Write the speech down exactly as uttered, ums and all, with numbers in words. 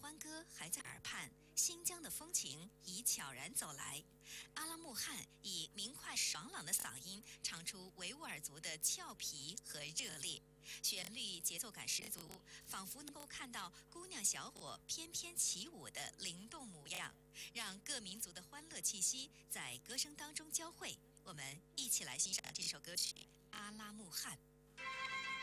欢歌还在耳畔，新疆的风情已悄然走来。阿拉木汗以明快爽朗的嗓音唱出维吾尔族的俏皮和热烈，旋律节奏感十足，仿佛能够看到姑娘小伙翩翩起舞的灵动模样，让各民族的欢乐气息在歌声当中交汇。我们一起来欣赏这首歌曲《阿拉木汗》。